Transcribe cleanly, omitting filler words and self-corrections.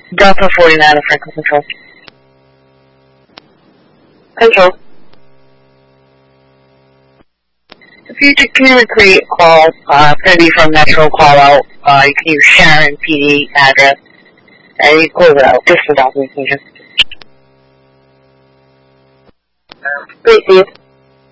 Delta 49 of Franklin Control. Control. The future community call, it's going to be from Metro call out. You can use Sharon PD address. And you close it out, just for documentation. Great, see you.